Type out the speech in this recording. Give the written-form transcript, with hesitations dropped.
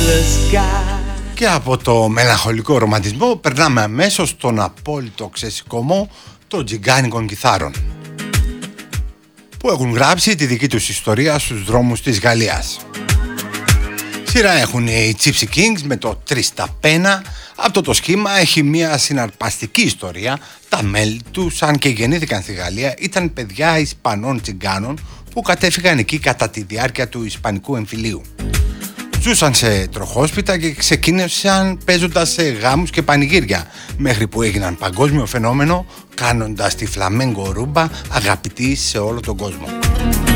Και από το μελαγχολικό ρομαντισμό περνάμε αμέσως στον απόλυτο ξεσηκωμό των τζιγκάνικων κιθάρων, που έχουν γράψει τη δική τους ιστορία στους δρόμους της Γαλλίας. Σειρά έχουν οι Gypsy Kings με το Τρισταπένα. Αυτό το σχήμα έχει μια συναρπαστική ιστορία. Τα μέλη τους, αν και γεννήθηκαν στη Γαλλία, ήταν παιδιά Ισπανών τσιγκάνων που κατέφυγαν εκεί κατά τη διάρκεια του Ισπανικού εμφυλίου. Ζούσαν σε τροχόσπιτα και ξεκίνησαν παίζοντας σε γάμους και πανηγύρια, μέχρι που έγιναν παγκόσμιο φαινόμενο, κάνοντας τη φλαμέγκο ρούμπα αγαπητή σε όλο τον κόσμο.